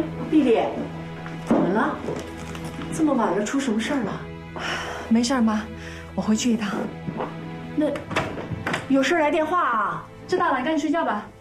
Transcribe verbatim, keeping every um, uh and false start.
丽丽，怎么了？这么晚了，出什么事儿了？ 没事，妈，我回去一趟。 那有事来电话啊？ 这大晚赶紧睡觉吧。